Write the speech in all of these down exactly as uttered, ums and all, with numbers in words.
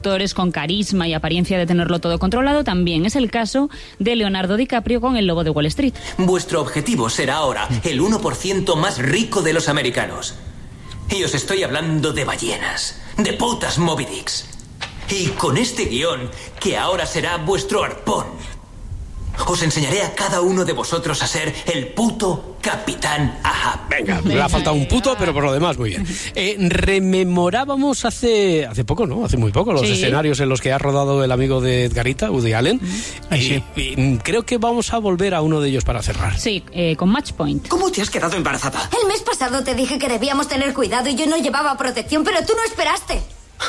actores con carisma y apariencia de tenerlo todo controlado, también es el caso de Leonardo DiCaprio con El Lobo de Wall Street. Vuestro objetivo será ahora el uno por ciento más rico de los americanos. Y os estoy hablando de ballenas, de putas Moby Dicks. Y con este guión, que ahora será vuestro arpón, os enseñaré a cada uno de vosotros a ser el puto Capitán Ahab. Venga, me ha faltado un puto, pero por lo demás muy bien. Eh, rememorábamos hace hace poco, ¿no? Hace muy poco, los sí. escenarios en los que ha rodado el amigo de Edgarita, Woody Allen. Mm. Y, sí. y creo que vamos a volver a uno de ellos para cerrar. Sí, eh, con Match Point. ¿Cómo te has quedado embarazada? El mes pasado te dije que debíamos tener cuidado y yo no llevaba protección, pero tú no esperaste.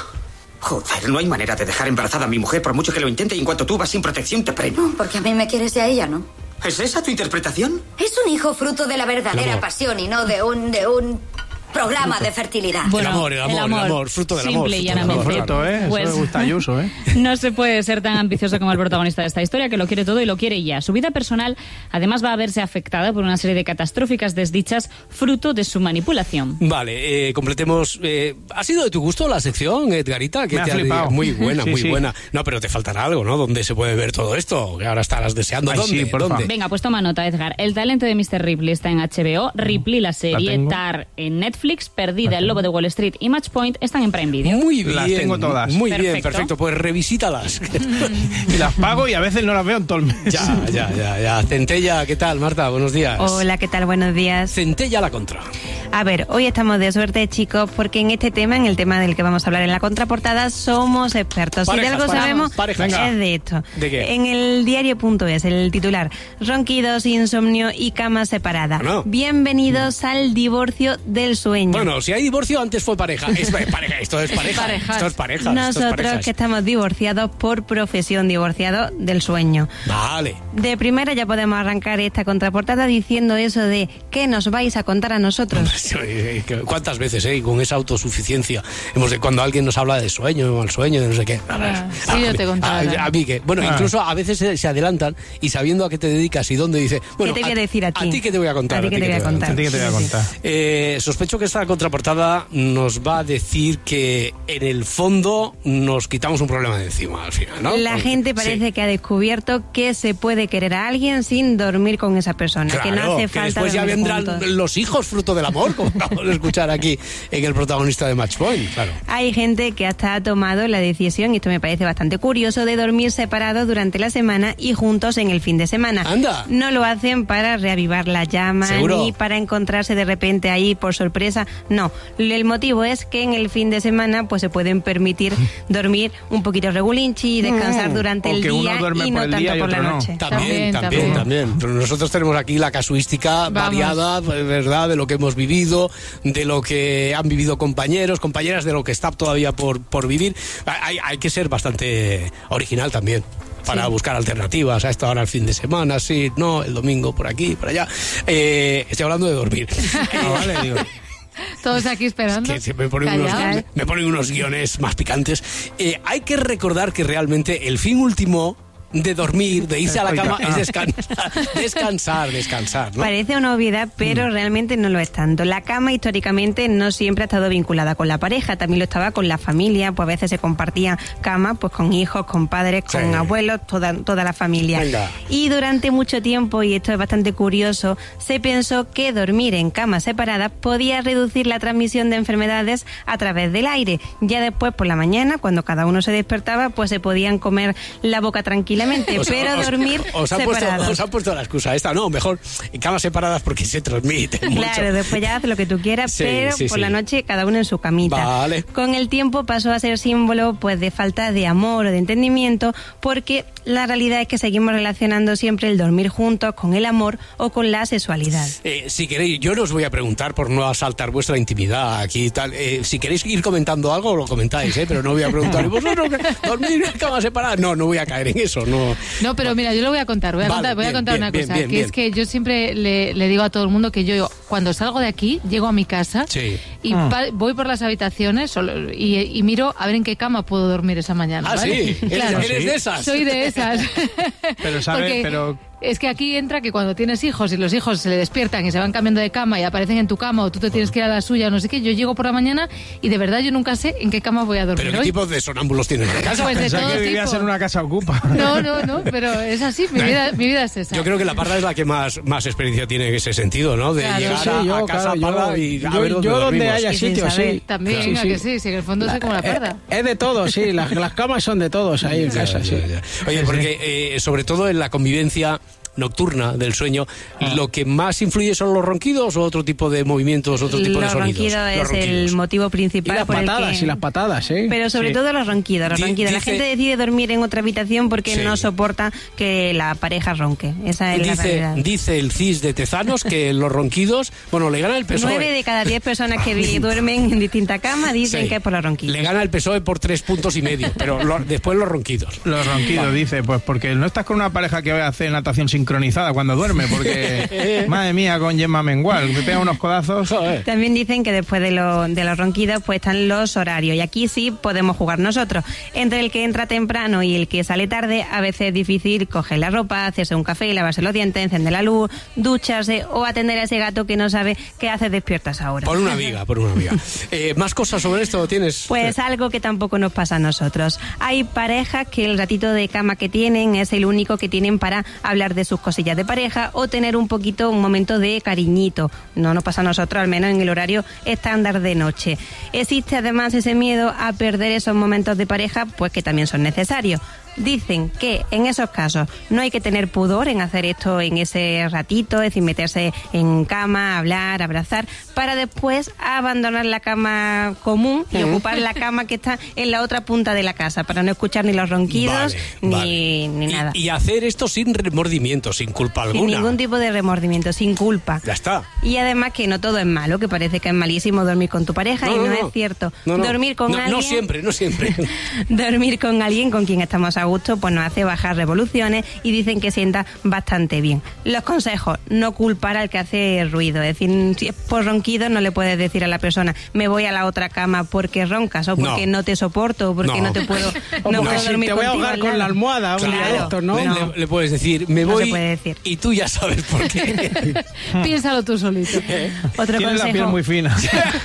Joder, no hay manera de dejar embarazada a mi mujer por mucho que lo intente y en cuanto tú vas sin protección te premio. No, porque a mí me quieres y a ella no. ¿Es esa tu interpretación? Es un hijo fruto de la verdadera pasión y no de un... de un... programa de fertilidad. Bueno, el amor, el amor, el amor, el amor, fruto del amor. Simple y llanamente. Fruto, ¿eh? Pues, eso le gusta a Ayuso, ¿eh? No se puede ser tan ambicioso como el protagonista de esta historia, que lo quiere todo y lo quiere ya. Su vida personal, además, va a verse afectada por una serie de catastróficas desdichas fruto de su manipulación. Vale, eh, completemos. Eh, ¿Ha sido de tu gusto la sección, Edgarita? Que Me ha te flipado. Ha... Muy buena, sí, muy sí. buena. No, pero te faltará algo, ¿no? ¿Dónde se puede ver todo esto? Que ahora estarás deseando. Ay, ¿Dónde? sí, por ¿Dónde? favor. Venga, pues toma nota, Edgar. El talento de mister Ripley está en H B O. Ripley, la serie, la Tar en Netflix, Perdida, El Lobo de Wall Street y Match Point están en Prime Video. Muy bien. Las tengo todas. Muy Perfecto. bien, perfecto. Pues revisítalas. Y las pago y a veces no las veo en todo el mes. Ya, ya, ya, ya. Centella, ¿qué tal, Marta? Buenos días. Hola, ¿qué tal? Buenos días. Centella la contra. A ver, hoy estamos de suerte, chicos, porque en este tema, en el tema del que vamos a hablar en la contraportada, somos expertos. Parejas, si de algo parejas, sabemos, parejas. es Venga. de esto. ¿De qué? En el diario.es, el titular, ronquidos, insomnio y cama separada. Bueno. Bienvenidos al divorcio del sueño. Bueno, si hay divorcio, antes fue pareja. Es pareja, esto es pareja. Parejas. Esto es pareja. esto es Nosotros parejas. que estamos divorciados por profesión, divorciados del sueño. Vale. De primera ya podemos arrancar esta contraportada diciendo eso de ¿qué nos vais a contar a nosotros? ¿Cuántas veces, eh? Con esa autosuficiencia hemos de cuando alguien nos habla de sueño, mal sueño, de no sé qué. Ah, sí, yo te contaba. A, a mí que, bueno, Ah. incluso a veces se, se adelantan y sabiendo a qué te dedicas y dónde dice, bueno, ¿Qué te voy a decir a ti? A ti que te voy a contar. A ti que te voy a contar. ¿A ti qué te voy a contar? Eh, sospecho que esta contraportada nos va a decir que en el fondo nos quitamos un problema de encima al final, ¿no? La gente parece Sí. que ha descubierto que se puede querer a alguien sin dormir con esa persona, Claro, que no hace que falta después ya dormir vendrán juntos. los hijos fruto del amor, como acabamos de escuchar aquí en el protagonista de Match Point, claro. Hay gente que hasta ha tomado la decisión, y esto me parece bastante curioso, de dormir separados durante la semana y juntos en el fin de semana. Anda. No lo hacen para reavivar la llama ¿Seguro? ni para encontrarse de repente ahí por sorpresa. No, el motivo es que en el fin de semana pues se pueden permitir dormir un poquito regulinchi, descansar Mm. durante O el que uno día duerme y por no el tanto día y por la otro no. noche. También, También, también, también. también. Pero nosotros tenemos aquí la casuística Vamos. variada, ¿verdad? De lo que hemos vivido, de lo que han vivido compañeros, compañeras, de lo que está todavía por, por vivir. Hay, hay que ser bastante original también. Para Sí. buscar alternativas a esta hora el fin de semana, sí, no, el domingo por aquí, por allá. Eh, estoy hablando de dormir. Ah, vale, digo. Todos aquí esperando. Que se me ponen, unos, Callados. me ponen unos guiones más picantes. Eh, hay que recordar que realmente el fin último de dormir, de irse a la cama, es descansar, descansar, descansar, ¿no? Parece una obviedad, pero realmente no lo es tanto. La cama históricamente no siempre ha estado vinculada con la pareja, también lo estaba con la familia, pues a veces se compartían cama pues con hijos, con padres, con Sí. abuelos, toda, toda la familia. Venga. Y durante mucho tiempo, y esto es bastante curioso, se pensó que dormir en camas separadas podía reducir la transmisión de enfermedades a través del aire. Ya después, por la mañana, cuando cada uno se despertaba, pues se podían comer la boca tranquilamente, Os- pero os- dormir os han puesto, separados. os han puesto la excusa esta, no, mejor en camas separadas porque se transmite mucho. Claro, después ya haz lo que tú quieras, Sí, pero sí, por sí. la noche cada uno en su camita. Vale. Con el tiempo pasó a ser símbolo pues de falta de amor o de entendimiento, porque la realidad es que seguimos relacionando siempre el dormir juntos con el amor o con la sexualidad. Eh, si queréis, yo no os voy a preguntar por no asaltar vuestra intimidad aquí y tal. Eh, si queréis ir comentando algo, lo comentáis, ¿eh? Pero no voy a preguntar, ¿y vosotros qué? ¿Dormir en camas separadas? No, no voy a caer en eso, no. No, pero mira, yo lo voy a contar, voy a Vale, contar, voy a bien, contar bien, una bien, cosa, bien, que bien. es que yo siempre le, le digo a todo el mundo que yo cuando salgo de aquí, llego a mi casa Sí. y Ah. pa- voy por las habitaciones solo- y, y miro a ver en qué cama puedo dormir esa mañana. Ah, ¿vale? sí, eres, Claro. eres de esas. Soy de esas. Pero, ¿sabe? Porque Pero Es que aquí entra que cuando tienes hijos y los hijos se le despiertan y se van cambiando de cama y aparecen en tu cama o tú te tienes que ir a la suya o no sé qué, yo llego por la mañana y de verdad yo nunca sé en qué cama voy a dormir. ¿Pero qué hoy. tipo de sonámbulos tienes en casa? Pues de Pensaba todo que vivías tipo. en una casa ocupa. No, no, no, pero es así, mi vida, mi vida es esa. Yo creo que la Parra es la que más, más experiencia tiene en ese sentido, ¿no? De Claro. llegar Sí, a, yo, a casa claro, Parra yo- y a yo- ver dónde yo donde dormimos. haya Y sin sitio, saber. sí. También, Sí, ¿a sí. que sí? Si en el fondo soy como la parda. Eh, Es de todo, sí. Las, las camas son de todos ahí en Ya, casa, ya, sí. ya. Oye, porque eh, sobre todo en la convivencia nocturna del sueño, Ah. ¿lo que más influye son los ronquidos o otro tipo de movimientos, otro tipo de Los sonidos? ronquidos Los es el ronquidos. motivo Y principal las por el patadas, que... y las patadas, sí. Pero sobre Sí. todo los ronquidos, los Di- ronquidos. La dice- gente decide dormir en otra habitación porque Sí. no soporta que la pareja ronque. Esa es la Dice, realidad. dice el C I S de Tezanos que los ronquidos, bueno, le gana el P S O E. Nueve de cada diez personas que vi- duermen en distintas camas dicen Sí. que es por los ronquidos. Le gana el P S O E por tres puntos y medio, pero lo- después los ronquidos. Los ronquidos, dice, pues porque no estás con una pareja que vaya a hacer natación sincronizada cuando duerme, porque, madre mía, con Gemma Mengual, me pega unos codazos. Joder. También dicen que después de, lo- de los ronquidos pues están los horarios y aquí sí podemos jugar nosotros. Entre el que entra temprano y el que sale tarde, a veces es difícil coger la ropa, hacerse un café, lavarse los dientes, encender la luz, ducharse o atender a ese gato que no sabe qué haces despiertas ahora. Por una amiga, por una amiga. Eh, ¿Más cosas sobre esto tienes? Pues algo que tampoco nos pasa a nosotros. Hay parejas que el ratito de cama que tienen es el único que tienen para hablar de sus cosillas de pareja o tener un poquito, un momento de cariñito. No nos pasa a nosotros, al menos en el horario estándar de noche. Existe además ese miedo a perder esos momentos de pareja, pues que también son necesarios. Dicen que en esos casos no hay que tener pudor en hacer esto en ese ratito, es decir, meterse en cama, hablar, abrazar, para después abandonar la cama común y ocupar la cama que está en la otra punta de la casa, para no escuchar ni los ronquidos Vale, ni, vale. ni Y- nada. Y, hacer esto sin remordimiento, sin culpa Sin alguna. ningún tipo de remordimiento, sin culpa. Ya está. Y además que no todo es malo, que parece que es malísimo dormir con tu pareja y no, es cierto. No, no. Dormir con No, alguien... No siempre, no siempre. Dormir con alguien con quien estamos a gusto pues nos hace bajar revoluciones y dicen que sienta bastante bien. Los consejos: no culpar al que hace ruido, es decir, si es por ronquido no le puedes decir a la persona me voy a la otra cama porque roncas o porque no, No. te soporto o porque no, No. te puedo, O no porque puedo si dormir te voy a contigo ahogar al con lado. la almohada, un día de Claro. estos, ¿no? Le, No. le- le puedes decir, me No se voy puede decir. y tú ya sabes por qué. Piénsalo tú solito. Otro Tiene la piel consejo, muy fina.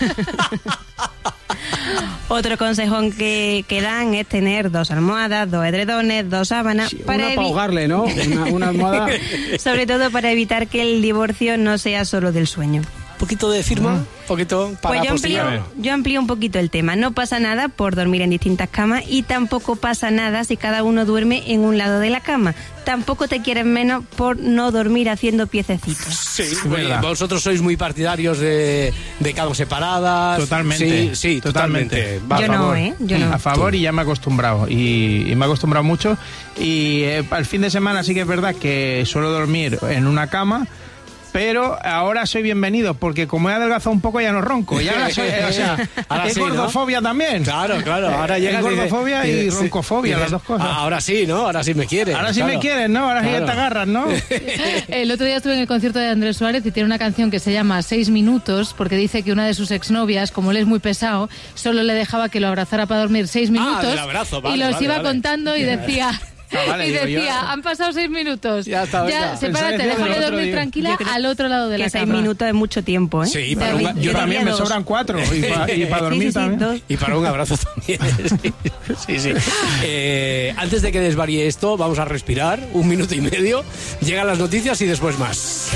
otro consejo que, que dan es tener dos almohadas, dos edredones, dos sábanas Una para para evi- ahogarle, ¿no? Una, una almohada. sobre todo para evitar que el divorcio no sea solo del sueño. Un poquito de firma, un poquito para Pues yo amplío, apostillar. yo amplío un poquito el tema. No pasa nada por dormir en distintas camas y tampoco pasa nada si cada uno duerme en un lado de la cama. Tampoco te quieres menos por no dormir haciendo piececitos. Sí, verdad. vosotros sois muy partidarios de, de camas separadas. Totalmente. Sí, sí, totalmente. Totalmente. Va, a Yo no, favor. ¿eh? Yo no. A favor y ya me he acostumbrado. Y, y me he acostumbrado mucho. Y eh, al fin de semana sí que es verdad que suelo dormir en una cama. Pero ahora soy bienvenido, porque como he adelgazado un poco ya no ronco. Y ahora soy, eh, o sea, Ahora es sí, ¿no? gordofobia también. Claro, claro. Ahora llegas Es y dices- gordofobia y dices- roncofobia, dices, las dos cosas. "Ah, ahora sí, ¿no? Ahora sí me quieres. Ahora sí me claro. quieres, ¿no? Ahora sí Claro. ya te agarras, ¿no? El otro día estuve en el concierto de Andrés Suárez y tiene una canción que se llama Seis Minutos, porque dice que una de sus exnovias, como él es muy pesado, solo le dejaba que lo abrazara para dormir seis minutos del abrazo, vale, y los vale, iba vale. contando y decía... Ah, vale, y digo, decía, yo- han pasado seis minutos. Ya está, venga. sepárate, Pensaba que decía déjame del otro dormir día. tranquila Yo creo al otro lado de Que la seis cama. minutos es mucho tiempo, ¿eh? Sí, para David, un- Yo diría también me dos. sobran cuatro. Y para Sí, dormir sí, sí, también. dos. Y para un abrazo también. Sí, sí. sí. Eh, antes de que desvaríe esto, vamos a respirar un minuto y medio. Llegan las noticias y después más.